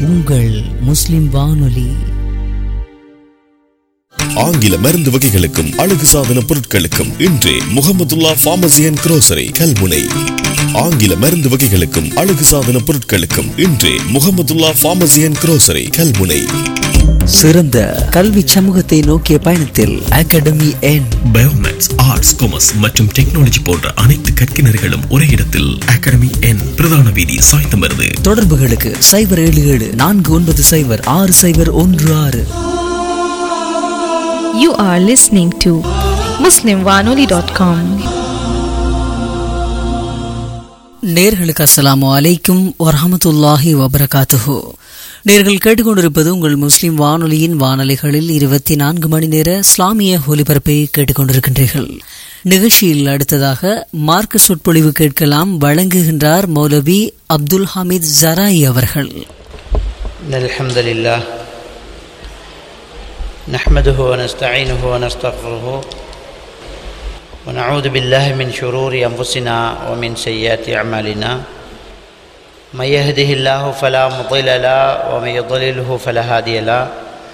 உங்கள் முஸ்லிம் வானொலி. ஆங்கில மருந்து வகைகளுக்கும் அழகு சாதன பொருட்களுக்கும் இன்றே Mahmudullah pharmacy and grocery Kalmunai. ஆங்கில மருந்து வகைகளுக்கும் அழகு சாதன பொருட்களுக்கும் இன்றே Mahmudullah pharmacy and grocery Kalmunai. சிறந்த கல்வி சமூகத்தை நோக்கிய பயணத்தில் அகாடமி என் பயோமேத்ஸ், ஆர்ட்ஸ், காமர்ஸ் மற்றும் டெக்னாலஜி போன்ற அனைத்து கற்கினர்களும் ஒரே இடத்தில் அகாடமி என் பிரதான வீதி சாய்ந்தமருது. தொடர்புகளுக்கு 077-490-6016. You are listening to muslimwanoli.com. நேர்களுக்கு அஸ்ஸலாமு அலைக்கும் வரஹ்மத்துல்லாஹி வபரகாத்துஹு. நேர்கள் கேட்டுக்கொண்டிருப்பது உங்கள் முஸ்லிம் வானொலியின் வானொலிகளில் 24 மணி நேர இஸ்லாமிய ஒலிபரப்பை கேட்டுக்கொண்டிருக்கின்றீர்கள். நிகழ்ச்சியில் அடுத்ததாக மார்க்க சொற்பொழிவு கேட்கலாம். வழங்குகின்றார் மௌலவி அப்துல் ஹமீத் ஜராயி அவர்கள். அல்ஹம்துலில்லாஹ் நஹ்மதுஹு வ நஸ்தஈனுஹு வ நஸ்தக்ஃபிருஹு வ நஊது பில்லாஹி மின் ஷுரூரி அன்ஃபுஸினா வ மின் ஸய்யிஆத்தி அமாலினா மன் யஹ்திஹில்லாஹு ஃபலா முضில்ல லஹு வ மன் யுضللஹு ஃபலா ஹாதிய லஹு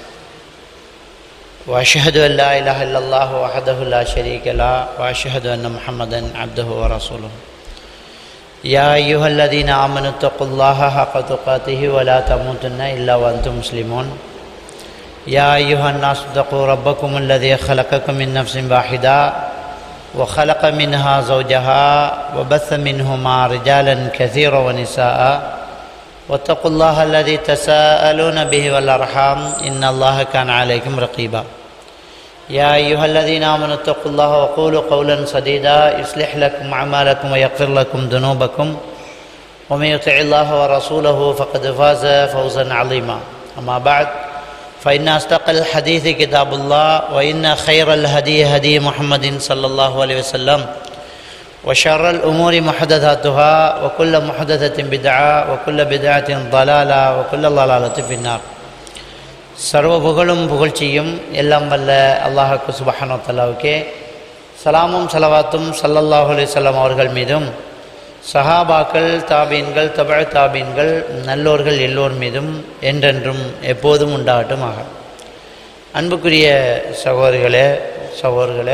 வ அஷ்ஹது அன் லா இலாஹ இல்லல்லாஹு வஹ்தஹு லா ஷரீக லஹு வ அஷ்ஹது அன்ன முஹம்மதன் அப்துஹு வ ரசூலுஹு. யா அய்யுஹல்லதீன ஆமனு தக்குல்லாஹ ஹக்க துகாத்திஹி வ லா தமூதுன்ன இல்லா வ அன்தும் முஸ்லிமூன். يا أيها الناس اتقوا ربكم الذي خلقكم من نفس واحدة وخلق منها زوجها وبث منهما رجالا كثيرا ونساء واتقوا الله الذي تساءلون به والأرحام إن الله كان عليكم رقيبا. يا أيها الذين آمنوا اتقوا الله وقولوا قولا سديدا يصلح لكم أعمالكم ويغفر لكم ذنوبكم ومن يطع الله ورسوله فقد فاز فوزا عظيما. أما بعد فإن أصدق الحديث كتاب الله وإن خير الهدي هدي محمد صلى الله عليه وسلم وشر الأمور محدثاتها وكل محدثة بدعة وكل بدعة ضلالة وكل ضلالة في النار. சர்வ புகழும் புகழ்ச்சியும் எல்லாம் வல்ல அல்லாஹ்வுக்கு சுப்ஹானஹு வ தஆலாவுக்கே, சலாமும் ஸலவாத்தும் ஸல்லல்லாஹு அலைஹி வஸல்லம் அவர்கள் மீதும், சஹாபாக்கள், தாபீன்கள், தபஅ தாபீன்கள், நல்லோர்கள் எல்லோர் மீதும் என்றென்றும் எப்போதும் உண்டாகட்டுமாக. அன்புக்குரிய சகோதரர்களே,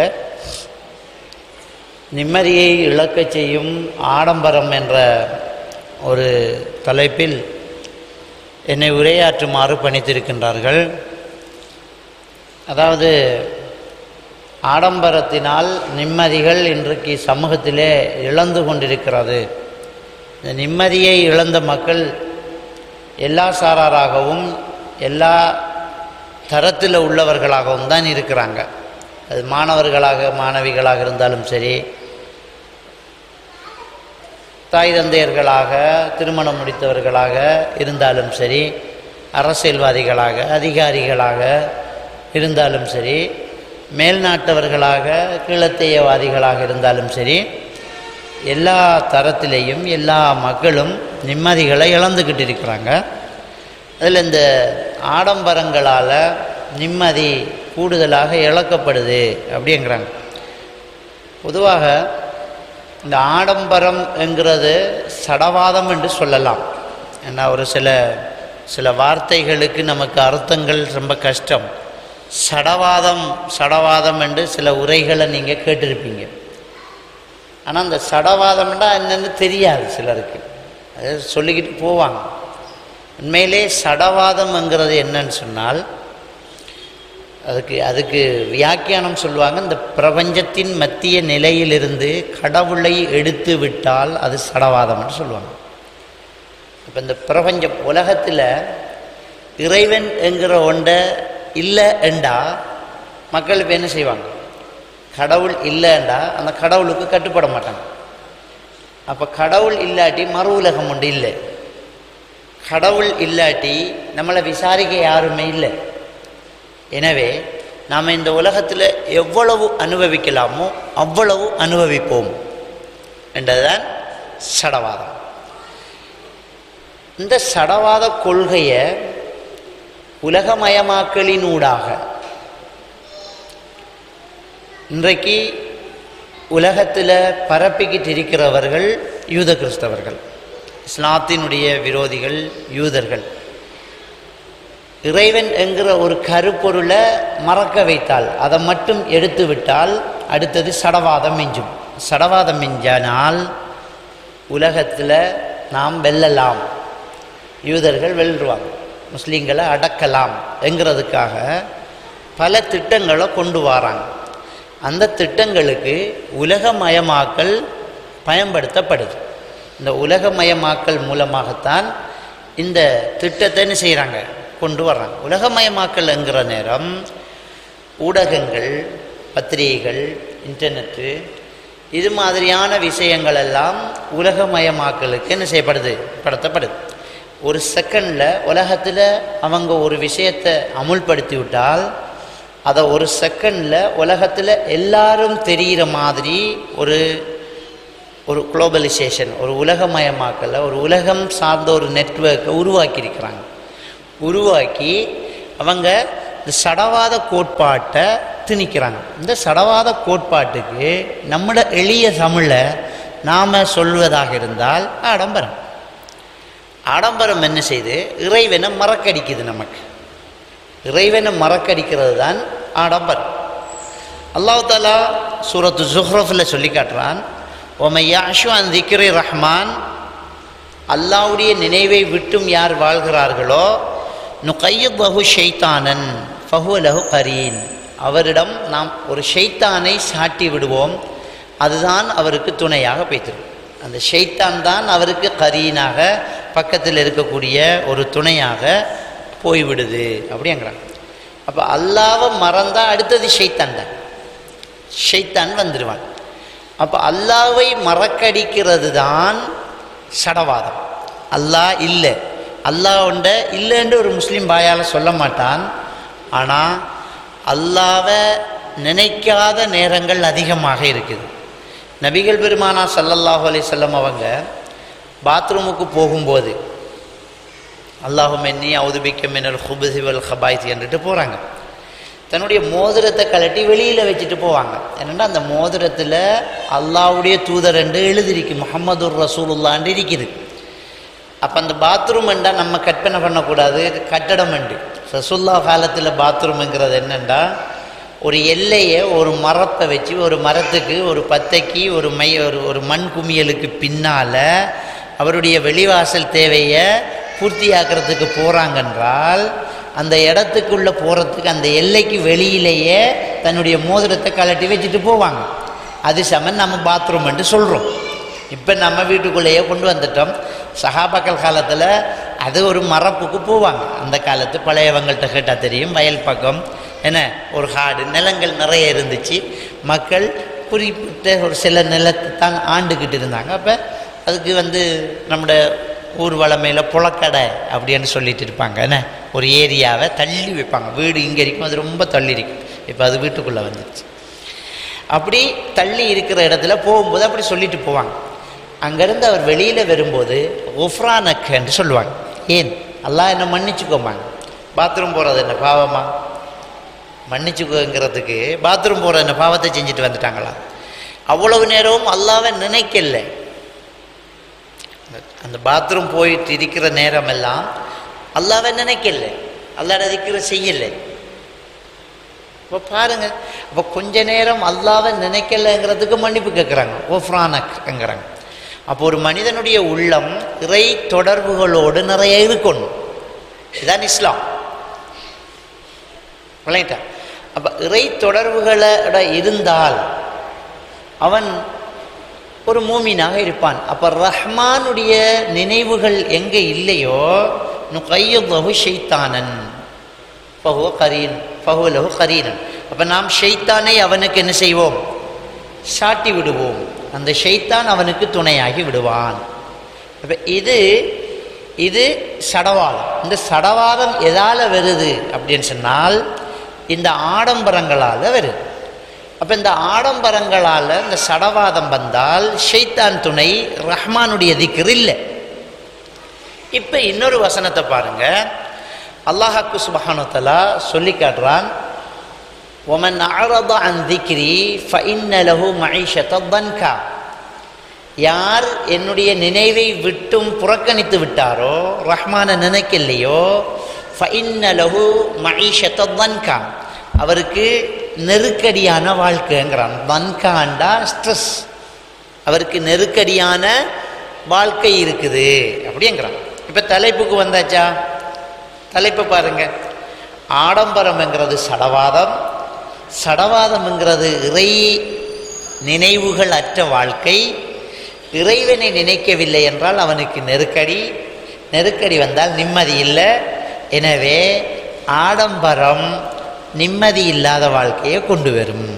நிம்மதியை இழக்கச் செய்யும் ஆடம்பரம் என்ற ஒரு தலைப்பில் என்னை உரையாற்றுமாறு பணித்திருக்கின்றார்கள். அதாவது ஆடம்பரத்தினால் நிம்மதிகள் இன்றைக்கு சமூகத்திலே இழந்து கொண்டிருக்கிறது. இந்த நிம்மதியை இழந்த மக்கள் எல்லா சாராராகவும் எல்லா தரத்தில் உள்ளவர்களாகவும் தான் இருக்கிறாங்க. அது மாணவர்களாக மாணவிகளாக இருந்தாலும் சரி, தாய் தந்தையர்களாக திருமணம் முடித்தவர்களாக இருந்தாலும் சரி, அரசியல்வாதிகளாக அதிகாரிகளாக இருந்தாலும் சரி, மேல்நாட்டவர்களாக கீழத்தையவாதிகளாக இருந்தாலும் சரி, எல்லா தரத்திலேயும் எல்லா மக்களும் நிம்மதிகளை இழந்துக்கிட்டு இருக்கிறாங்க. அதில் இந்த ஆடம்பரங்களால் நிம்மதி கூடுதலாக இழக்கப்படுது அப்படிங்கிறாங்க. பொதுவாக இந்த ஆடம்பரம் என்கிறது சடவாதம் என்று சொல்லலாம். ஏன்னா ஒரு சில வார்த்தைகளுக்கு நமக்கு அர்த்தங்கள் ரொம்ப கஷ்டம். சடவாதம் என்று சில உரைகளை நீங்கள் கேட்டிருப்பீங்க. ஆனால் அந்த சடவாதம்னா என்னென்னு தெரியாது சிலருக்கு, அது சொல்லிக்கிட்டு போவாங்க. உண்மையிலே சடவாதம்ங்கிறது என்னன்னு சொன்னால் அதுக்கு வியாக்கியானம் சொல்லுவாங்க. இந்த பிரபஞ்சத்தின் மத்திய நிலையிலிருந்து கடவுளை எடுத்து விட்டால் அது சடவாதம்னு சொல்லுவாங்க. இப்போ இந்த பிரபஞ்ச உலகத்தில் இறைவன் என்கிற ஒன்றை இல்லை என்றா மக்கள் இப்போ என்ன செய்வாங்க? கடவுள் இல்லைண்டா அந்த கடவுளுக்கு கட்டுப்பட மாட்டாங்க. அப்போ கடவுள் இல்லாட்டி மறு உலகம் ஒன்று இல்லை. கடவுள் இல்லாட்டி நம்மளை விசாரிக்க யாருமே இல்லை. எனவே நாம் இந்த உலகத்தில் எவ்வளவு அனுபவிக்கலாமோ அவ்வளவு அனுபவிப்போம் என்றதுதான் சடவாதம். இந்த சடவாத கொள்கையை உலகமயமாக்கலினூடாக இன்றைக்கு உலகத்தில் பரப்பிக்கிட்டு இருக்கிறவர்கள் யூத கிறிஸ்தவர்கள், இஸ்லாத்தினுடைய விரோதிகள் யூதர்கள். இறைவன் என்கிற ஒரு கருப்பொருளை மறக்க வைத்தால், அதை மட்டும் எடுத்து விட்டால் அடுத்தது சடவாதம் மிஞ்சும். சடவாதம் மிஞ்சினால் உலகத்தில் நாம் வெல்லலாம், யூதர்கள் வெல்லுவாங்க, முஸ்லீம்களை அடக்கலாம் என்கிறதுக்காக பல திட்டங்களை கொண்டு வராங்க. அந்த திட்டங்களுக்கு உலகமயமாக்கல் பயன்படுத்தப்படுது. இந்த உலகமயமாக்கல் மூலமாகத்தான் இந்த திட்டத்தை என்ன செய்கிறாங்க, கொண்டு வர்றாங்க. உலகமயமாக்கல் என்கிற நேரம் ஊடகங்கள், பத்திரிகைகள், இன்டர்நெட்டு, இது மாதிரியான விஷயங்கள் எல்லாம் உலகமயமாக்கலுக்கு என்ன செய்யப்படுது, படுத்தப்படுது. ஒரு செகண்டில் உலகத்தில் அவங்க ஒரு விஷயத்தை அமுல்படுத்தி விட்டால் அதை ஒரு செகண்டில் உலகத்தில் எல்லாரும் தெரிகிற மாதிரி ஒரு ஒரு குளோபலைசேஷன், ஒரு உலகமயமாக்கலை, ஒரு உலகம் சார்ந்த ஒரு நெட்வொர்க்கை உருவாக்கியிருக்கிறாங்க. உருவாக்கி அவங்க இந்த சடவாத கோட்பாட்டை திணிக்கிறாங்க. இந்த சடவாத கோட்பாட்டுக்கு நம்மளோட எளிய தமிழை நாம் சொல்வதாக இருந்தால் ஆடம்பரம். ஆடம்பரம் என்ன செய்து இறைவனை மறக்கடிக்குது. நமக்கு இறைவனை மறக்கடிக்கிறது தான் ஆடம்பரம். அல்லாஹ் தஆலா சூரத்து ஸுஹ்ரஃபில் சொல்லி காட்டுறான், ஒமையாஷு அன் திக்ரி ரஹ்மான், அல்லாஹ்வுடைய நினைவை விட்டும் யார் வாழ்கிறார்களோ, நுகையித் லஹு ஷைத்தானன் ஃபஹுவ லஹு கரீன், அவரிடம் நாம் ஒரு ஷைத்தானை சாட்டி விடுவோம், அதுதான் அவருக்கு துணையாக பேய்த்திரும். அந்த ஷைத்தான் தான் அவருக்கு கரீனாக, பக்கத்தில் இருக்கக்கூடிய ஒரு துணையாக போய்விடுது அப்படிங்கிறாங்க. அப்போ அல்லாவை மறந்தால் அடுத்தது ஷைத்தான் தான், ஷைத்தான் வந்துடுவான். அப்போ அல்லாவை மறக்கடிக்கிறது தான் சடவாதம். அல்லாஹ் இல்லை, அல்லாஹ் உண்ட இல்லைன்னு ஒரு முஸ்லீம் பாயால் சொல்ல மாட்டான். ஆனால் அல்லாவை நினைக்காத நேரங்கள் அதிகமாக இருக்குது. நபிகள் பெருமானா ஸல்லல்லாஹு அலைஹி வஸல்லம் அவங்க பாத்ரூமுக்கு போகும்போது அல்லாஹும்ம இன்னி அஊது பிக்க மினல் குபுஸி வல் கபாயிஸ் என்றுட்டு போகிறாங்க. தன்னுடைய மோதிரத்தை கழட்டி வெளியில் வச்சுட்டு போவாங்க. என்னென்னா அந்த மோதிரத்தில் அல்லாஹ்வுடைய தூதர் என்று எழுதிருக்கு, முஹம்மதுர் ரசூலுல்லாஹ் இருக்குது. அப்போ அந்த பாத்ரூம் என்றால் நம்ம கற்பனை பண்ணக்கூடாது, கட்டடம் என்று. ரசூலுல்லாஹ் காலத்தில் பாத்ரூம்ங்கிறது என்னென்னா ஒரு எல்லையை ஒரு மரத்தை வச்சு, ஒரு மரத்துக்கு ஒரு பத்தைக்கு ஒரு மண் குமியலுக்கு பின்னால் அவருடைய வெளிவாசல் தேவையை பூர்த்தியாக்கிறதுக்கு போகிறாங்கன்றால் அந்த இடத்துக்குள்ளே போகிறதுக்கு அந்த எல்லைக்கு வெளியிலேயே தன்னுடைய மோதிரத்தை கழட்டி வச்சுட்டு போவாங்க. அது சமன் நம்ம பாத்ரூம் என்று சொல்கிறோம். இப்போ நம்ம வீட்டுக்குள்ளேயே கொண்டு வந்துட்டோம். சஹாபாக்கள் காலத்தில் அது ஒரு மரப்புக்கு போவாங்க. அந்த காலத்து பழையவங்கள்ட்ட கேட்டால் தெரியும், வயல் பக்கம் என்ன ஒரு காடு நிலங்கள் நிறைய இருந்துச்சு. மக்கள் குறிப்பிட்ட ஒரு சில நிலத்தை தான் ஆண்டுக்கிட்டு இருந்தாங்க. அப்போ அதுக்கு நம்முடைய ஊர் வளமையில் புழக்கடை அப்படின்னு சொல்லிட்டு இருப்பாங்க. என்ன ஒரு ஏரியாவை தள்ளி வைப்பாங்க. வீடு இங்கே இருக்கும், அது ரொம்ப தள்ளி இருக்கும். இப்போ அது வீட்டுக்குள்ளே வந்துடுச்சு. அப்படி தள்ளி இருக்கிற இடத்துல போகும்போது அப்படி சொல்லிட்டு போவாங்க. அங்கேருந்து அவர் வெளியில் வரும்போது ஒஃப்ரானக் என்று சொல்லுவாங்க. ஏன் அல்லாஹ் என்ன மன்னிச்சுக்கோமாங்க, பாத்ரூம் போகிறது என்ன பாவமா, மன்னிச்சுக்கோங்கிறதுக்கு பாத்ரூம் போகிற என்ன பாவத்தை செஞ்சுட்டு வந்துட்டாங்களா? அவ்வளவு நேரமும் அல்லாஹ்வை நினைக்கல. அந்த பாத்ரூம் போயிட்டு இருக்கிற நேரமெல்லாம் அல்லாஹ்வை நினைக்கல, அல்லாஹ்வை திக்ர் செய்யலை. இப்போ பாருங்கள், அப்போ கொஞ்ச நேரம் அல்லாஹ்வை நினைக்கலைங்கிறதுக்கு மன்னிப்பு கேட்குறாங்க, ஒஃப்ரானக்ங்கிறாங்க. அப்போ ஒரு மனிதனுடைய உள்ளம் இறை தொடர்புகளோடு நிறைய இருக்கணும். இதுதான் இஸ்லாம். விளங்கிட்டா? அப்போ இறை தொடர்புகளோட இருந்தால் அவன் ஒரு மூமினாக இருப்பான். அப்போ ரஹ்மானுடைய நினைவுகள் எங்கே இல்லையோ, நுகையித் லஹு ஷைத்தானன் ஃபஹுவ கரீன் ஃபஹுவ லஹு கரீனன். அப்போ நாம் ஷைத்தானை அவனுக்கு என்ன செய்வோம், சாட்டி விடுவோம். அந்த ஷைத்தான் அவனுக்கு துணையாகி விடுவான். அப்போ இது சடவாதம். இந்த சடவாதம் எதால் வருது அப்படின்னு சொன்னால் இந்த ஆடம்பரங்களால் வருது. அப்போ இந்த ஆடம்பரங்களால் இந்த சடவாதம் வந்தால் ஷைத்தான் துணை, ரஹ்மானுடைய திக்ர் இல்லை. இப்போ இன்னொரு வசனத்தை பாருங்க, அல்லாஹ் சுப்ஹானஹு வ தஆலா சொல்லி காட்டுறான், ஒமன் அஅரத அன் திக்ரி ஃபஇன்ன லஹு மஈஷத்தன் தன்கா. யார் என்னுடைய நினைவை விட்டும் புறக்கணித்து விட்டாரோ, ரஹ்மானை நினைக்கலையோ, ஃபஇன்ன லஹு மஈஷத தன்கா, அவருக்கு நெருக்கடியான வாழ்க்கைங்கிறான். தன்காண்டா ஸ்ட்ரெஸ், அவருக்கு நெருக்கடியான வாழ்க்கை இருக்குது அப்படிங்கிறான். இப்போ தலைப்புக்கு வந்தாச்சா? தலைப்பு பாருங்க. ஆடம்பரம்ங்கிறது சடவாதம், சடவாதம்ங்கிறது இறை நினைவுகள் அற்ற வாழ்க்கை. இறைவனை நினைக்கவில்லை என்றால் அவனுக்கு நெருக்கடி, நெருக்கடி வந்தால் நிம்மதி இல்லை. எனவே ஆடம்பரம் நிம்மதி இல்லாத வாழ்க்கையை கொண்டு வரும்.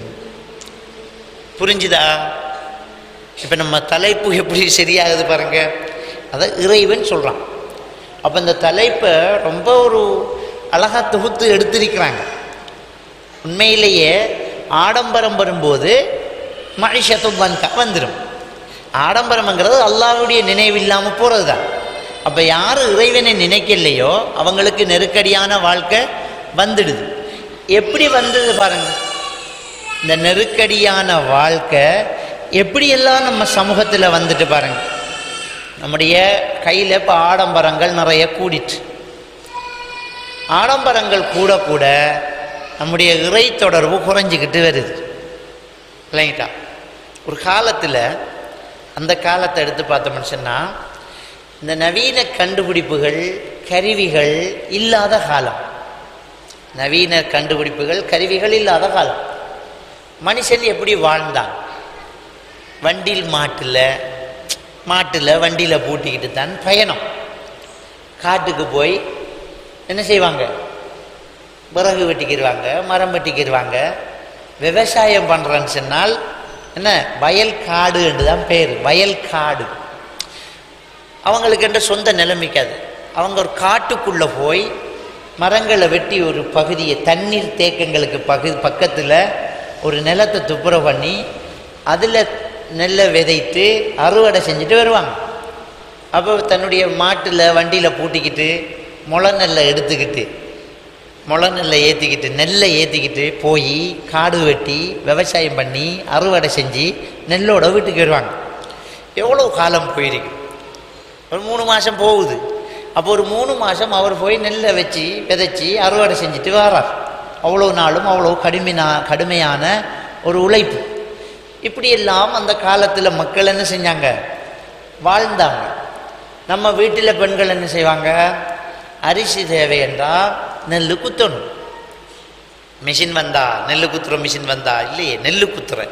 புரிஞ்சுதா? இப்போ நம்ம தலைப்பு எப்படி சரியாகுது பாருங்க. அதை இறைவன் சொல்கிறான். அப்போ இந்த தலைப்பை ரொம்ப ஒரு அழகாக தொகுத்து எடுத்திருக்கிறாங்க. உண்மையிலேயே ஆடம்பரம் வரும்போது மனுஷத்து வந்துடும். ஆடம்பரம்ங்கிறது அல்லாஹ்வுடைய நினைவு இல்லாமல் போகிறது தான். அப்போ யார் இறைவனை நினைக்கலையோ அவங்களுக்கு நெருக்கடியான வாழ்க்கை வந்துடுது. எப்படி வந்தது பாருங்க. இந்த நெருக்கடியான வாழ்க்கை எப்படியெல்லாம் நம்ம சமூகத்தில் வந்துட்டு பாருங்க. நம்முடைய கையில் இப்போ ஆடம்பரங்கள் நிறைய கூடிட்டு, ஆடம்பரங்கள் கூட கூட நம்முடைய இறை தொடர்பு குறைஞ்சிக்கிட்டு வருது இல்லைங்களா? ஒரு காலத்தில், அந்த காலத்தை எடுத்து பார்த்தோம்னு சொன்னால், இந்த நவீன கண்டுபிடிப்புகள் கருவிகள் இல்லாத காலம், நவீன கண்டுபிடிப்புகள் கருவிகள் இல்லாத காலம். மனுஷன் எப்படி வாழ்ந்தான்? வண்டியில் மாட்டில் வண்டியில் பூட்டிக்கிட்டு தான் பயணம். காட்டுக்கு போய் என்ன செய்வாங்க? விறகு வெட்டிக்கிடுவாங்க, மரம் வெட்டிக்கிடுவாங்க. விவசாயம் பண்ணுறேன்னு சொன்னால் என்ன, வயல் காடு என்று தான் பேர், வயல் காடு. அவங்களுக்கு என்ற சொந்த நிலைமைக்காது. அவங்க ஒரு காட்டுக்குள்ளே போய் மரங்களை வெட்டி ஒரு பகுதியை, தண்ணீர் தேக்கங்களுக்கு பக்கத்தில் ஒரு நிலத்தை துப்புரவு பண்ணி அதில் நெல்லை விதைத்து அறுவடை செஞ்சுட்டு வருவாங்க. அப்போ தன்னுடைய மாட்டில் வண்டியில் பூட்டிக்கிட்டு முளை நெல்லை எடுத்துக்கிட்டு, முளை நெல்லை ஏற்றிக்கிட்டு, நெல்லை ஏற்றிக்கிட்டு போய் காடு வெட்டி விவசாயம் பண்ணி அறுவடை செஞ்சு நெல்லோட வீட்டுக்கு வருவாங்க. எவ்வளோ காலம் போயிருக்கு? ஒரு 3 மாதம் போகுது. அப்போ ஒரு 3 மாதம் அவர் போய் நெல்லை வச்சு விதைச்சி அறுவடை செஞ்சுட்டு வரார். அவ்வளோ நாளும் அவ்வளோ கடுமையான ஒரு உழைப்பு. இப்படியெல்லாம் அந்த காலத்தில் மக்கள் என்ன செஞ்சாங்க? வாழ்ந்தாங்க. நம்ம வீட்டில் பெண்கள் என்ன செய்வாங்க? அரிசி தேவை என்றால் நெல் குத்தணும். மிஷின் வந்தா நெல் குத்துற, மிஷின் வந்தா இல்லையே, நெல்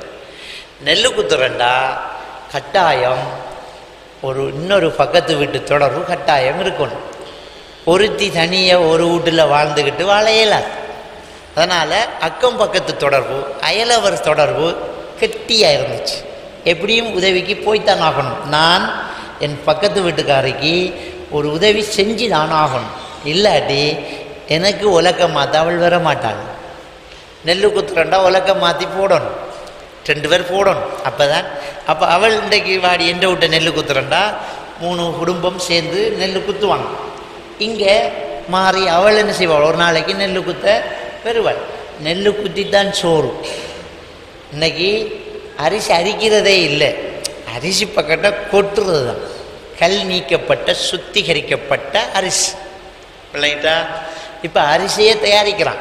குத்துறண்டா கட்டாயம் இன்னொரு பக்கத்து வீட்டு தொடர்பு கட்டாயம் இருக்கணும். ஒருத்தி தனியாக ஒரு வீட்டில் வாழ்ந்துக்கிட்டு வாழ இயலாது. அதனால் அக்கம் பக்கத்து தொடர்பு, அயலவர் தொடர்பு கெட்டியாக இருந்துச்சு. எப்படியும் உதவிக்கு போய்த்தான் ஆகணும். நான் என் பக்கத்து வீட்டுக்காரிக்கு ஒரு உதவி செஞ்சு தான் ஆகணும். இல்லாட்டி எனக்கு உலக்க மாற்ற அவள் வர மாட்டாள். நெல் குத்துறண்டா உலக்க மாற்றி போடணும், 2 பேர் போடணும். அப்போ அவள் இன்றைக்கு வாடி எந்த விட்ட நெல் குத்துறண்டா 3 குடும்பம் சேர்ந்து நெல் குத்துவாங்க. இங்கே மாறி அவள் என்ன செய்வாள்? ஒரு நாளைக்கு நெல் குத்த பெறுவாள். நெல் குத்தி தான் சோறு. இன்னைக்கு அரிசி அரிக்கிறதே இல்லை, அரிசி பக்கத்தை கொட்டுறது தான். கல் நீக்கப்பட்ட சுத்திகரிக்கப்பட்ட அரிசி இல்லைங்களா? இப்போ அரிசியை தயாரிக்கிறான்.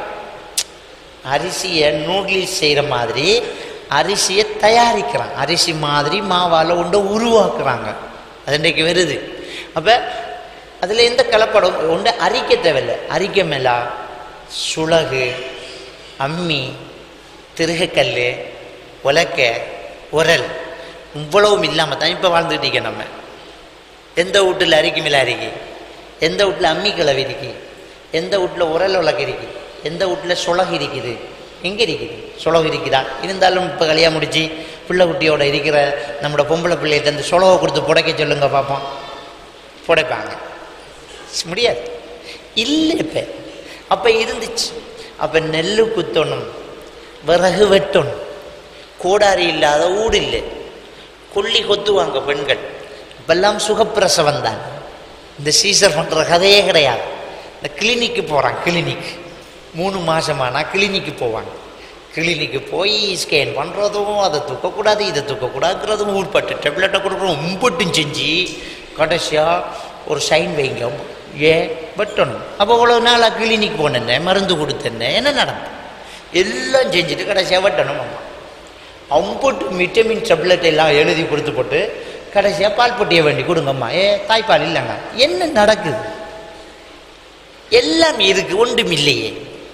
அரிசியை நூடுல்ஸ் செய்கிற மாதிரி அரிசியை தயாரிக்கிறான். அரிசி மாதிரி மாவால் ஒன்றை உருவாக்குறாங்க. அது இன்றைக்கு வருது. அப்போ அதில் எந்த கலப்படம் ஒன்று அரிக்க தேவையில்லை. அரிக்க மேலா சுளகு, அம்மி, திருகக்கல், உலக்க, உரல் இவ்வளவும் இல்லாமல் தான் இப்போ வாழ்ந்துக்கிட்டீங்க. நம்ம எந்த வீட்டில் அரிக்கு மேலே அரிக்கி, எந்த வீட்டில் அம்மி கிளவி இருக்கு, எந்த வீட்டில் உரல் உலக இருக்கு, எந்த வீட்டில் சுளகு இருக்குது? எங்கே இருக்குது? சுளகு இருக்குதா? இருந்தாலும் இப்போ கல்யாணம் முடிச்சு பிள்ளை குட்டியோட இருக்கிற நம்மளோட பொம்பளை பிள்ளைகிட்ட அந்த சுளவை கொடுத்து புடைக்க சொல்லுங்க பார்ப்போம். புடைப்பாங்க? முடியாது, இல்லை. இப்போ அப்போ இருந்துச்சு. அப்போ நெல் குத்தணும், விறகு வெட்டணும், கோடாரி இல்லாத ஊடு இல்லை, கொல்லி கொத்துவாங்க பெண்கள். இப்பெல்லாம் சுகப்பிரசவம் தான். இந்த சீசர் பண்ணுற கதையே கிடையாது. இந்த கிளினிக்கு போகிறான். கிளினிக் 3 மாதமானா கிளினிக்கு போவாங்க. கிளினிக்கு போய் ஸ்கேன் பண்ணுறதும், அதை தூக்கக்கூடாது இதை தூக்கக்கூடாதுங்கிறதும், உட்பட்டு டெப்லெட்டை கொடுக்குறோம், உம்பட்டும் செஞ்சு கடைசியாக ஒரு சைன் வைங்க, வெட்டணும். அப்போ இவ்வளோ நாளாக கிளினிக் போனேன், மருந்து கொடுத்தேன், என்ன நடந்தது? எல்லாம் செஞ்சுட்டு கடைசியாக வெட்டணும். அம்மா அம்புட்டு விட்டமின் டேப்லெட் எல்லாம் எழுதி கொடுத்து போட்டு கடைசியாக பால் பொட்டியை வேண்டி கொடுங்கம்மா. தாய்ப்பால் இல்லைங்க. என்ன நடக்குது? எல்லாம் இருக்கு, ஒன்றும் இல்லையே.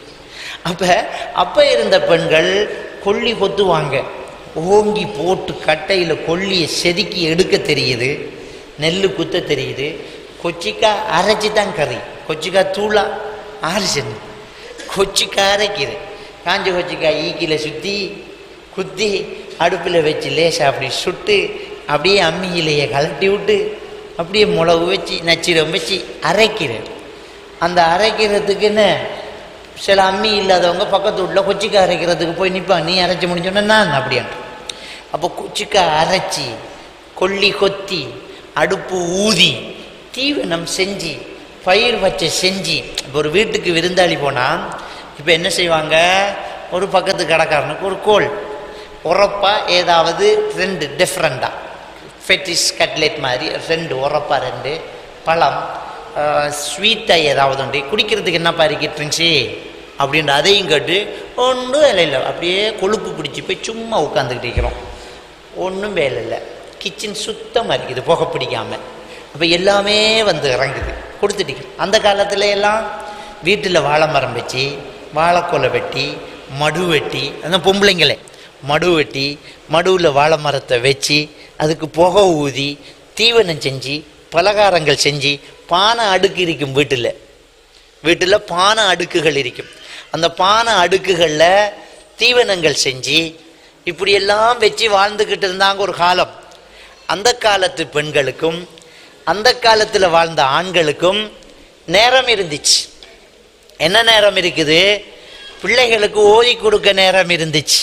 அப்போ இருந்த பெண்கள் கொல்லி கொத்துவாங்க, ஓங்கி போட்டு கட்டையில் கொல்லியை செதுக்கி எடுக்க தெரியுது, நெல் குத்த தெரியுது. கொச்சிக்காய் அரைச்சி தான் கறி, கொச்சிக்காய் தூளா அரைச்சது, கொச்சிக்காய் அரைக்கிறது. காஞ்ச கொச்சிக்காய் ஈக்கில சுற்றி குத்தி அடுப்பில் வச்சு லேசாக அப்படி சுட்டு அப்படியே அம்மியிலேயே கலட்டி விட்டு அப்படியே மிளகு வச்சு நச்சிரம் வச்சு அரைக்கிறேன். அந்த அரைக்கிறதுக்குன்னு சில அம்மி இல்லாதவங்க பக்கத்து வீட்டில் கொச்சிக்காய் அரைக்கிறதுக்கு போய் நிற்பாங்க. நீ அரைச்சி முடிஞ்சோன்னா நான் அப்படின்ட்டு. அப்போ கொச்சிக்காய் அரைச்சி கொல்லி கொத்தி அடுப்பு ஊதி தீவனம் செஞ்சு பயிர் வச்ச செஞ்சு. இப்போ ஒரு வீட்டுக்கு விருந்தாளி போனால் இப்போ என்ன செய்வாங்க, ஒரு பக்கத்து கடைக்காரனுக்கு ஒரு கோல் உரப்பாக ஏதாவது 2 டிஃப்ரெண்ட்டாக ஃபெட்டிஸ் கட்லெட் மாதிரி 2 உரப்பாக 2 பழம் ஸ்வீட்டாக ஏதாவது உண்டு, குடிக்கிறதுக்கு என்னப்பா இருக்கிட்டுருந்துச்சி அப்படின்ற அதையும் கேட்டு ஒன்றும் வேலை இல்லை. அப்படியே கொழுப்பு பிடிச்சி போய் சும்மா உட்காந்துக்கிட்டு இருக்கிறோம், ஒன்றும் வேலை இல்லை. கிச்சன் சுத்தமாக இருக்குது, புகை பிடிக்காமல். அப்போ எல்லாமே வந்து இறங்குது, கொடுத்துட்டு. அந்த காலத்தில் எல்லாம் வீட்டில் வாழை மரம் வச்சு வாழைக்கொலை வெட்டி மடு வெட்டி, அந்த பொம்பளைங்களே மடு வெட்டி மடுவில் வாழை மரத்தை வச்சு அதுக்கு புகை ஊதி தீவனம் செஞ்சு பலகாரங்கள் செஞ்சு பானை அடுக்கு இருக்கும். வீட்டில் பானை அடுக்குகள் இருக்கும். அந்த பானை அடுக்குகளில் தீவனங்கள் செஞ்சு இப்படியெல்லாம் வச்சு வாழ்ந்துக்கிட்டு இருந்தாங்க ஒரு காலம். அந்த காலத்து பெண்களுக்கும் அந்த காலத்தில் வாழ்ந்த ஆண்களுக்கும் நேரம் இருந்துச்சு. என்ன நேரம் இருக்குது? பிள்ளைகளுக்கு ஓதி கொடுக்க நேரம் இருந்துச்சு,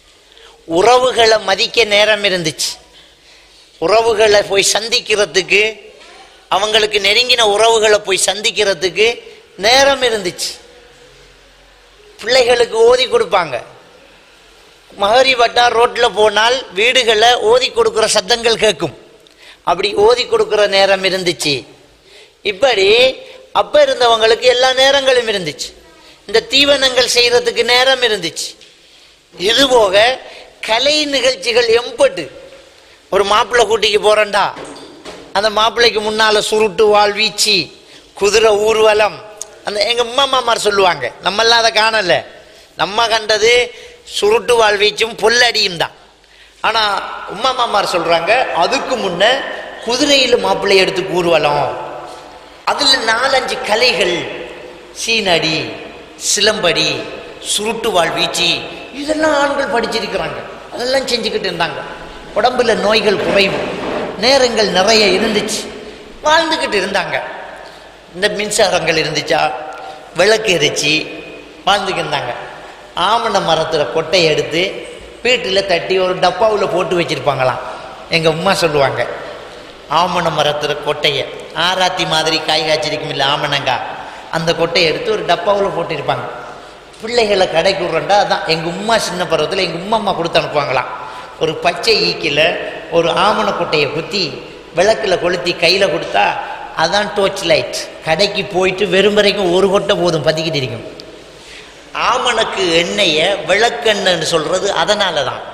உறவுகளை மதிக்க நேரம் இருந்துச்சு, உறவுகளை போய் சந்திக்கிறதுக்கு, அவங்களுக்கு நெருங்கின உறவுகளை போய் சந்திக்கிறதுக்கு நேரம் இருந்துச்சு. பிள்ளைகளுக்கு ஓதி கொடுப்பாங்க. மகரி வட்டா ரோட்டில் போனால் வீடுகளை ஓதி கொடுக்குற சத்தங்கள் கேட்கும். அப்படி ஓதி கொடுக்குற நேரம் இருந்துச்சு. இப்படி அப்போ இருந்தவங்களுக்கு எல்லா நேரங்களும் இருந்துச்சு. இந்த தீவனங்கள் செய்கிறதுக்கு நேரம் இருந்துச்சு. இதுபோக கலை நிகழ்ச்சிகள் எம்பட்டு. ஒரு மாப்பிள்ளை கூட்டிக்கு போகிறேன்டா, அந்த மாப்பிள்ளைக்கு முன்னால் சுருட்டு வாழ் வீச்சு குதிரை ஊர்வலம், அந்த எங்கள் அம்மா மாமார் சொல்லுவாங்க. நம்மெல்லாம் அதை காணலை. நம்ம கண்டது சுருட்டு வாழ் வீச்சும் பொல்லடியும் தான். ஆனால் உம்மா மாமார் சொல்கிறாங்க அதுக்கு முன்ன குதிரையில் மாப்பிள்ளை எடுத்து ஊர்வலம், அதில் 4-5 கலைகள், சீனடி, சிலம்படி, சுருட்டு வாழ் வீச்சு, இதெல்லாம் ஆண்கள் படிச்சிருக்கிறாங்க. அதெல்லாம் செஞ்சுக்கிட்டு இருந்தாங்க. உடம்புல நோய்கள் குறைவு, நேரங்கள் நிறைய இருந்துச்சு, வாழ்ந்துக்கிட்டு இருந்தாங்க. இந்த மின்சாரங்கள் இருந்துச்சா, விளக்கு எரிச்சு வாழ்ந்துக்கிட்டு இருந்தாங்க. ஆமண மரத்தில் கொட்டையை எடுத்து வீட்டில் தட்டி ஒரு டப்பாவில் போட்டு வச்சுருப்பாங்களாம். எங்கள் அம்மா சொல்லுவாங்க, ஆமண மரத்தில் கொட்டையை ஆராத்தி மாதிரி காய் காய்ச்சிருக்கும் இல்லை ஆமணங்கா, அந்த கொட்டையை எடுத்து ஒரு டப்பாவில் போட்டிருப்பாங்க. பிள்ளைகளை கடைக்கு விட்றண்டா அதான் எங்கள் உம்மா சின்ன பருவத்தில் எங்கள் உம்மா அம்மா கொடுத்து அனுப்புவாங்களாம். ஒரு பச்சை ஈக்கில் ஒரு ஆமண கொட்டையை குத்தி விளக்கில் கொளுத்தி கையில் கொடுத்தா அதான் டோர்ச் லைட். கடைக்கு போயிட்டு வெறும் வரைக்கும் ஒரு கொட்டை போதும், பற்றிக்கிட்டு இருக்கும். ஆமணக்கு எண்ணெயை விளக்கெண்ணன்னு சொல்கிறது அதனால தான்.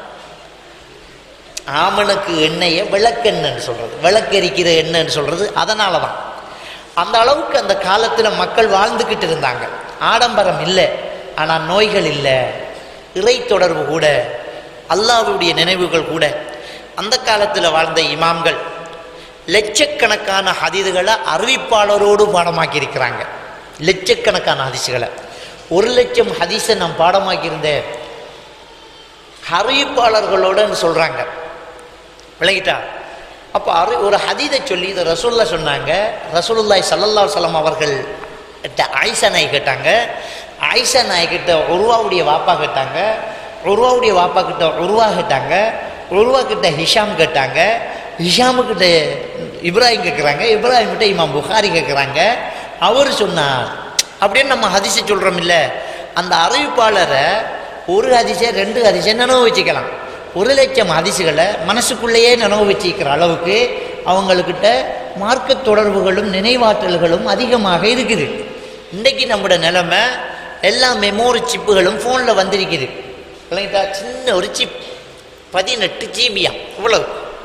ஆமணக்கு எண்ணெயை விளக்கெண்ணன்னு சொல்கிறது, விளக்கெரிக்கிற எண்ணெய்ன்னு சொல்கிறது அதனால தான். அந்த அளவுக்கு அந்த காலத்தில் மக்கள் வாழ்ந்துக்கிட்டு இருந்தாங்க. ஆடம்பரம் இல்லை, ஆனால் நோய்கள் இல்லை, இறை தொடர்பு கூட, அல்லாஹ்வுடைய நினைவுகள் கூட. அந்த காலத்தில் வாழ்ந்த இமாம்கள் லட்சக்கணக்கான ஹதீதுகளை அறிவிப்பாளரோடு பாடமாக்கி இருக்கிறாங்க. லட்சக்கணக்கான ஹதீஸுகளை, 1,00,000 ஹதீஸை நான் பாடமாக்கியிருந்தேன் அறிவிப்பாளர்களோடன்னு சொல்கிறாங்க. விளங்கிட்டா? அப்போ ஒரு ஹதீதை சொல்லி இதை ரசூல்லா சொன்னாங்க. ரசூலுல்லாஹி ஸல்லல்லாஹு அலைஹி வஸல்லம் அவர்கள் ஆயிஷா நாய் கேட்டாங்க. ஆயிஷா நாய் கிட்ட உருவாவுடைய வாப்பா கேட்டாங்க. உருவாவுடைய வாப்பா கிட்ட உருவா கேட்டாங்க. உருவா கிட்ட ஹிஷாம் கேட்டாங்க. ஹிஷாமுக்கிட்ட இப்ராஹிம் கேட்குறாங்க. இப்ராஹிம் கிட்ட இமாம் புகாரி கேட்குறாங்க. அவர் சொன்னார் அப்படின்னு நம்ம ஹதீஸை சொல்கிறோம் இல்லை. அந்த அறிவிப்பாளரை ஒரு ஹதீஸை 2 ஹதீஸை நினைவு வச்சுக்கலாம். 1,00,000 ஹதீஸுகளை மனசுக்குள்ளேயே நினைவு வச்சுக்கிற அளவுக்கு அவங்கக்கிட்ட மார்க்க தொடர்புகளும் நினைவாற்றல்களும் அதிகமாக இருக்குது. இன்றைக்கு நம்மளோட நிலைமை எல்லா மெமோரி சிப்புகளும் ஃபோனில் வந்திருக்குது. இல்லைங்களா? சின்ன ஒரு சிப் 18 ஜிபியா, இவ்வளவு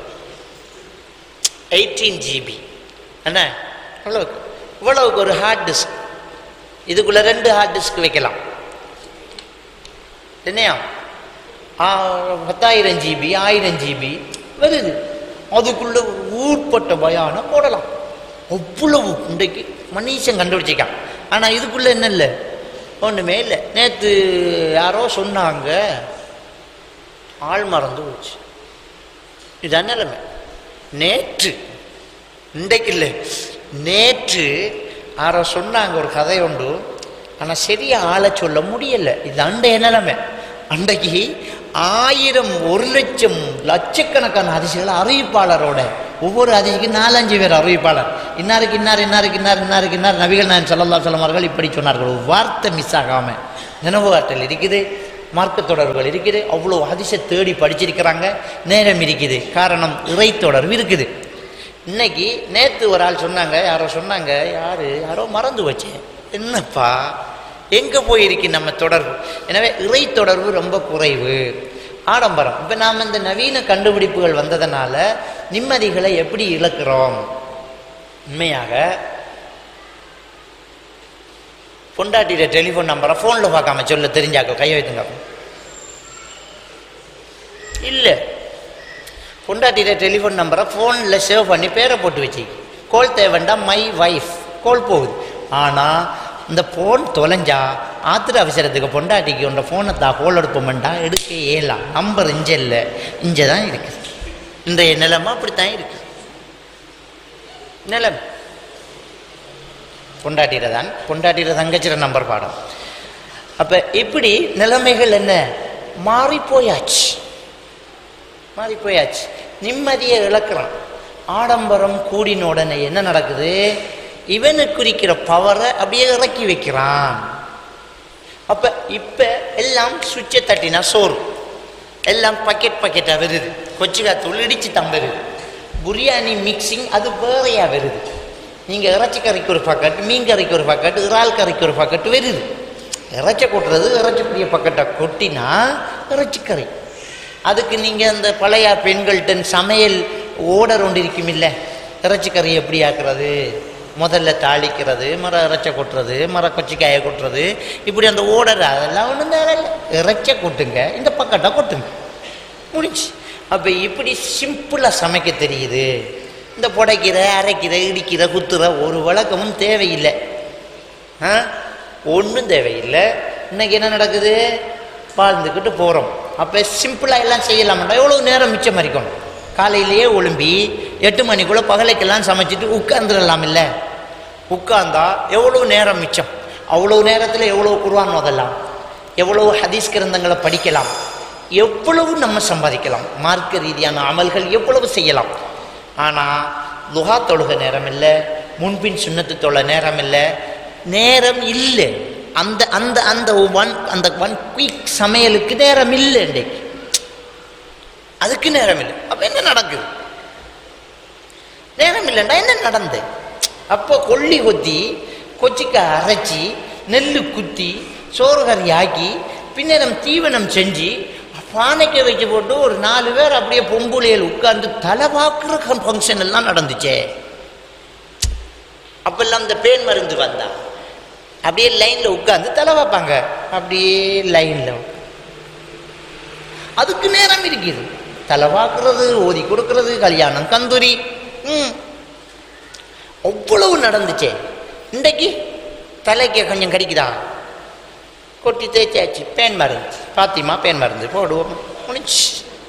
18 ஜிபி என்ன, இவ்வளவுக்கு ஒரு ஹார்ட் டிஸ்க். இதுக்குள்ள 2 ஹார்ட் டிஸ்க் வைக்கலாம். என்னையா 10,000 ஜிபி 1000 ஜிபி வருது. அதுக்குள்ள ஊர்பட்ட பயான போடலாம். அவ்வளவு இன்றைக்கு மனுஷன் கண்டுபிடிச்சிக்கான். ஆனால் இதுக்குள்ள என்ன இல்லை, ஒன்றுமே இல்லை. நேற்று யாரோ சொன்னாங்க ஆள் மறந்து போச்சு. இதுதான் நிலைமை. நேற்று, இன்றைக்கு இல்லை, நேற்று யாரோ சொன்னாங்க ஒரு கதை உண்டு. ஆனால் சரியா ஆளை சொல்ல முடியலை. இது அண்டைய நிலைமை. அன்றைக்கு 1000 1,00,000 லட்சக்கணக்கான அதிசிகள் அறிவிப்பாளரோட, ஒவ்வொரு அதிசிக்கு 4-5 பேர் அறிவிப்பாளர். இன்னாருக்கு இன்னார் இன்னாருக்கு இன்னார் இன்னாருக்கு இன்னார் நபிகள் நாயகம் ஸல்லல்லாஹு அலைஹி வஸல்லம் அவர்கள் இப்படி சொன்னார்கள். ஒரு வார்த்தை மிஸ் ஆகாமல் நினைவு ஆற்றல் இருக்குது, மார்க்க தொடர்புகள் இருக்குது. அவ்வளோ ஹதீஸை தேடி படிச்சிருக்கிறாங்க. நேரம் இருக்குது, காரணம் இறை தொடர்பு இருக்குது. இன்னைக்கு நேற்று ஒரு ஆள் சொன்னாங்க, யாரோ மறந்து வச்சேன். என்னப்பா எங்கே போயிருக்கு நம்ம தொடர்பு? எனவே இறை தொடர்பு ரொம்ப குறைவு, ஆடம்பரம். இப்போ நாம் இந்த நவீன கண்டுபிடிப்புகள் வந்ததுனால நிம்மதிகளை எப்படி இழக்கிறோம்? உண்மையாக பொண்டாட்டிய டெலிஃபோன் நம்பரை ஃபோனில் பார்க்காம சொல்ல தெரிஞ்சாக்க கையை வைத்துங்க. இல்லை, பொண்டாட்டிய டெலிஃபோன் நம்பரை ஃபோனில் சேவ் பண்ணி பேரை போட்டு வச்சு கோல் தேவைண்டா மை வைஃப் கோல் போகுது. ஆனால் இந்த ஃபோன் தொலைஞ்சா ஆத்திர அவசரத்துக்கு பொண்டாட்டிக்கு உண்ட ஃபோனை தான் கோல் எடுப்போம்டா எடுக்க ஏலாம். நம்பர் இங்கே இல்லை, இங்கே தான் இருக்குது. இன்றைய நிலைமை அப்படித்தான் இருக்குது. நிலைமை பொண்டாட்டியில தங்கச்சிற நம்பர் பாடம். அப்போ இப்படி நிலைமைகள் என்ன மாறிப்போயாச்சு. நிம்மதியை இழக்கிறான். ஆடம்பரம் கூடின உடனே என்ன நடக்குது? இவனு குறிக்கிற பவரை அப்படியே இறக்கி வைக்கிறான். அப்ப இப்ப எல்லாம் சுவிட்சை தட்டினா சோறு எல்லாம் பக்கெட்டா வருது. கொச்சிக்காத்தூள் இடிச்சு தான் வருது. பிரியாணி மிக்சிங் அது வேறையா வருது. நீங்க இறைச்சி கறிக்கு ஒரு பக்கெட், மீன் கறிக்கு ஒரு பக்கெட், இறால் கறிக்கு ஒரு பக்கெட் வருது. இறைச்சி கொட்டுறது இறைச்சிக்குரிய பக்கெட்டை கொட்டினா இறைச்சி கறி. அதுக்கு நீங்க அந்த பழைய பெண்கள்கிட்ட சமையல் ஓடர் ஒன்று இருக்கும் இல்லை, இறைச்சி கறி எப்படி ஆக்குறது, முதல்ல தாளிக்கிறது, இறைச்சை கொட்டுறது, கொச்சிக்காயை கொட்டுறது, இப்படி அந்த ஓடர் அதெல்லாம் ஒன்றும் தேவையில்லை. இறைச்சை கொட்டுங்க, இந்த பக்கெட்டை கொட்டுங்க, முடிஞ்சு. அப்போ இப்படி சிம்பிளாக சமைக்க தெரியுது. இந்த புடைக்கிற அரைக்கிற இடிக்கிற குத்துற ஒரு வழக்கமும் தேவையில்லை, ஒன்றும் தேவையில்லை. இன்னைக்கு என்ன நடக்குது? வாழ்ந்துக்கிட்டு போகிறோம். அப்போ சிம்பிளாக எல்லாம் செய்யலாம்டா. எவ்வளோ நேரம் மிச்சம் இருக்கணும்? காலையிலேயே ஒழும்பி 8 மணிக்குள்ளே பகலைக்கெல்லாம் சமைச்சிட்டு உட்கார்ந்துடலாம். இல்லை, உட்கார்ந்தா எவ்வளோ நேரம் மிச்சம்? அவ்வளோ நேரத்தில் எவ்வளோ குர்ஆன் ஓதலாம், எவ்வளோ ஹதீஸ் கிரந்தங்களை படிக்கலாம், எவ்வளவு நம்ம சம்பாதிக்கலாம், மார்க்க ரீதியான அமல்கள் எவ்வளவு செய்யலாம். ஆனால் துஹா தொழுக நேரம் இல்லை, முன்பின் சுன்னத்து தொழ நேரம் இல்லை, நேரம் இல்லை. அந்த அந்த அந்த ஒன் குயிக் சமையலுக்கு நேரம் இல்லை. இன்றைக்கு அதுக்கு நேரம் இல்லை. அப்போ என்ன நடக்குது? நேரம் இல்லைண்டா என்ன நடந்து? அப்போ கொல்லி கொத்தி கொச்சிக்காய் அரைச்சி நெல் குத்தி சோறு கறி ஆக்கி பின்னரம் தீவனம் செஞ்சு பானைக்கு வச்சு போட்டு ஒரு 4 பேர் அப்படியே பொம்புளையில் உட்கார்ந்து தலை பார்க்குற ஃபங்க்ஷன் எல்லாம் நடந்துச்சே. அப்பெல்லாம் இந்த பேன் மருந்து வந்தா அப்படியே லைனில் உட்கார்ந்து தலை வைப்பாங்க. அப்படியே லைனில் அதுக்கு நேரம் இருக்குது. தலை பார்க்கறது, ஓதி கொடுக்கறது, கல்யாணம், கந்தூரி, அவ்வளவு நடந்துச்சே. இன்றைக்கு தலைக்கு கொஞ்சம் கடிக்குதா, கொட்டி தேய்ச்சாச்சு, பேன் மருந்து, பாத்திமா பேன் மருந்து போடுவோம், முடிச்சு.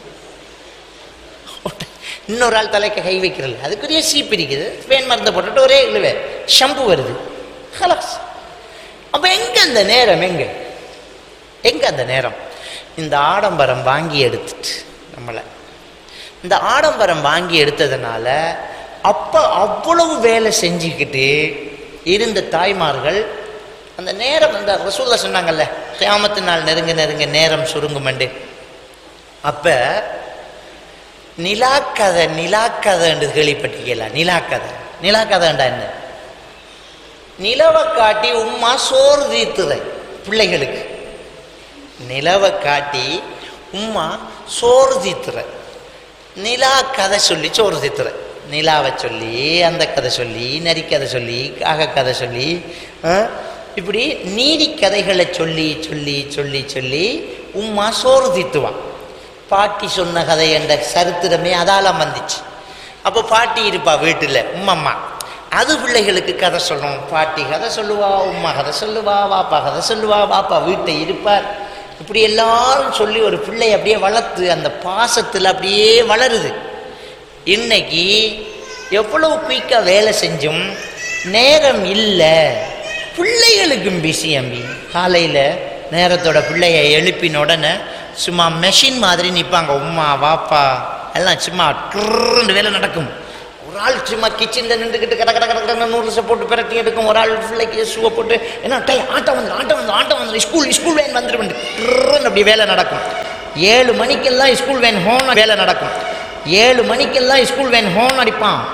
இன்னொரு ஆள் தலைக்கு கை வைக்கிறது, அதுக்குரிய சீப்பு இருக்குது, பேன் மருந்தை போட்டுட்டு ஒரே இழுவே ஷம்பு வருது, ஹலாஸ். அப்போ எங்கே அந்த நேரம்? எங்கே அந்த நேரம்? இந்த ஆடம்பரம் வாங்கி எடுத்துட்டு நம்மளை இந்த ஆடம்பரம் வாங்கி எடுத்ததுனால அப்போ அவ்வளவு வேலை செஞ்சுக்கிட்டு இருந்த தாய்மார்கள் அந்த நேரம், அந்த ரசூலுல்லாஹ் சொன்னாங்கல்ல, கியாமத்து நாள் நெருங்க நேரம் சுருங்குமண்டு. அப்போ நிலாக்கதை என்று கேள்விப்பட்டிருக்கீங்களா? நிலா கதைண்டா என்ன? நிலவை காட்டி உம்மா சோறு தீத்துற பிள்ளைகளுக்கு. நிலவை காட்டி உம்மா சோறு தீத்துற, நிலா கதை சொல்லி சோறு தீத்துற. நிலாவை சொல்லி, அந்த கதை சொல்லி, நரிக்கதை சொல்லி, காக கதை சொல்லி, இப்படி நீதி கதைகளை சொல்லி சொல்லி சொல்லி சொல்லி உம்மா சோறு தீத்துவான். பாட்டி சொன்ன கதை என்ற சரித்திரமே அதால வந்துச்சு. அப்போ பாட்டி இருப்பா வீட்டில், உம்மம்மா. அது பிள்ளைகளுக்கு கதை சொல்லணும். பாட்டி கதை சொல்லுவா, உம்மா கதை சொல்லுவா, வாப்பா கதை சொல்லுவா, வாப்பா வீட்டை இருப்பார். இப்படி எல்லாரும் சொல்லி ஒரு பிள்ளை அப்படியே வளர்த்து அந்த பாசத்தில் அப்படியே வளருது. இன்னைக்கு எவ்வளவு குயிக்காக வேலை செஞ்சும் நேரம் இல்லை. பிள்ளைகளுக்கும் பிஸி அம்பி. காலையில் நேரத்தோட பிள்ளைய எழுப்பின உடனே சும்மா மெஷின் மாதிரி நிற்பாங்க. உம்மா வாப்பா எல்லாம் சும்மா ட்ருன்னு வேலை நடக்கும். ஒரு ஆள் சும்மா கிச்சனில் நின்றுக்கிட்டு கட கட கடை நூறுசை போட்டு பிரட்டி எடுக்கும். ஒரு ஆள் பிள்ளைக்கு ஷூவை போட்டு என்ன ஆட்டம் வந்து ஸ்கூல் வேன் வந்துடும் ட்ருன்னு அப்படி வேலை நடக்கும். 7 மணிக்கெல்லாம் ஸ்கூல் வேன் ஹோன் வேலை நடக்கும். 7 மணிக்கெல்லாம் ஸ்கூல் வேன் ஹோன் அடிப்பான்.